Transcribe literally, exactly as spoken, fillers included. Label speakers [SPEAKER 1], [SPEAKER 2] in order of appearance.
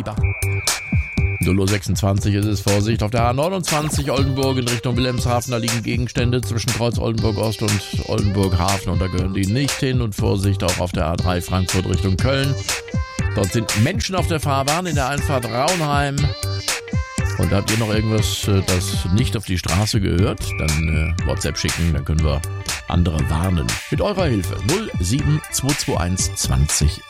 [SPEAKER 1] lieber. null Uhr sechsundzwanzig ist es, Vorsicht, auf der A neunundzwanzig Oldenburg in Richtung Wilhelmshaven, da liegen Gegenstände zwischen Kreuz Oldenburg Ost und Oldenburg Hafen und da gehören die nicht hin. Und Vorsicht auch auf der A drei Frankfurt Richtung Köln. Dort sind Menschen auf der Fahrbahn in der Einfahrt Raunheim. Und habt ihr noch irgendwas, das nicht auf die Straße gehört, dann äh, WhatsApp schicken, dann können wir andere warnen. Mit eurer Hilfe null sieben zwei zwei eins zwanzig